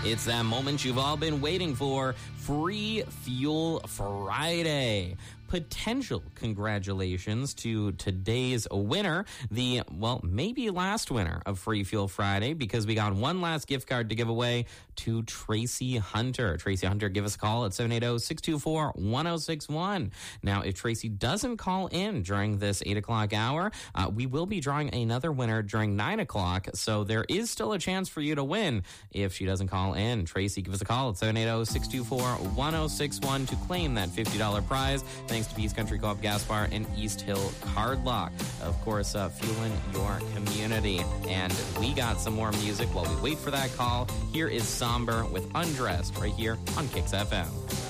It's that moment you've all been waiting for, Free Fuel Friday. Potential congratulations to today's winner, maybe last winner of Free Fuel Friday, because we got one last gift card to give away to Tracy Hunter. Tracy Hunter, give us a call at 780-624-1061. Now, if Tracy doesn't call in during this 8 o'clock hour, we will be drawing another winner during 9 o'clock, so there is still a chance for you to win if she doesn't call in. Tracy, give us a call at 780-624-1061 to claim that $50 prize. Thanks to Peace Country Co-op Gas Bar and East Hill Card Lock. Of course, fueling your community. And we got some more music while we wait for that call. Here is Somber with Undressed right here on Kicks FM.